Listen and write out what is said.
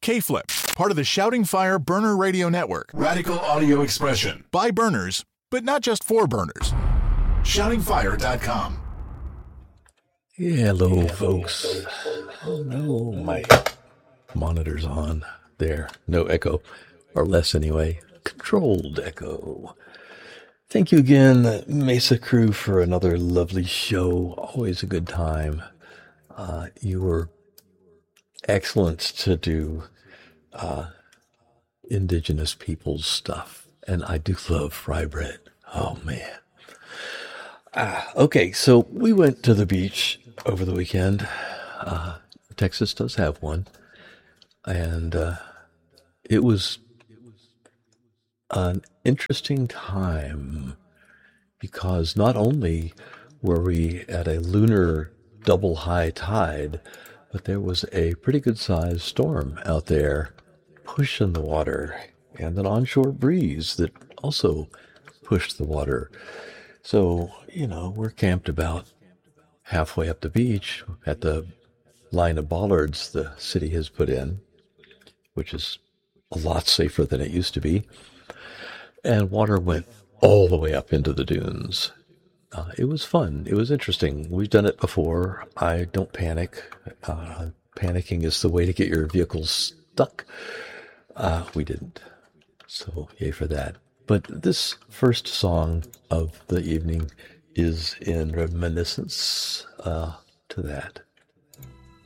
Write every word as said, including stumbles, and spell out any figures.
K-Flip, part of the Shouting Fire Burner Radio Network. Radical audio expression. By burners, but not just for burners. shouting fire dot com. Hello, folks. Oh, no, my monitor's on. There. No echo. Or less, anyway. Controlled echo. Thank you again, Mesa Crew, for another lovely show. Always a good time. Uh, you were excellent to do uh, indigenous people's stuff. And I do love fry bread. Oh, man. Ah, okay, so we went to the beach over the weekend. Uh, Texas does have one. And uh, it was an interesting time because not only were we at a lunar double high tide, but there was a pretty good sized storm out there pushing the water and an onshore breeze that also pushed the water. So, you know, we're camped about halfway up the beach at the line of bollards the city has put in, which is a lot safer than it used to be. And water went all the way up into the dunes. Uh, it was fun. It was interesting. We've done it before. I don't panic. Uh, panicking is the way to get your vehicle stuck. Uh, we didn't. So yay for that. But this first song of the evening is in reminiscence uh, to that.